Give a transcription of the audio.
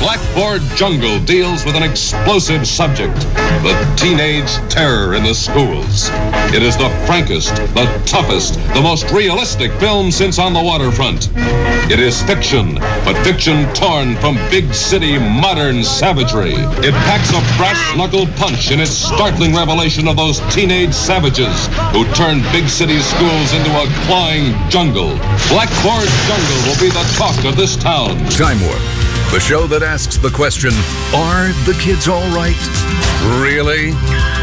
Blackboard Jungle deals with an explosive subject, the teenage terror in the schools. It is the frankest, the toughest, the most realistic film since On the Waterfront. It is fiction, but fiction torn from big city modern savagery. It packs a brass-knuckle punch in its startling revelation of those teenage savages who turned big city schools into a clawing jungle. Blackboard Jungle will be the talk of this town. Time Warp, the show that asks the question, are the kids all right? Really?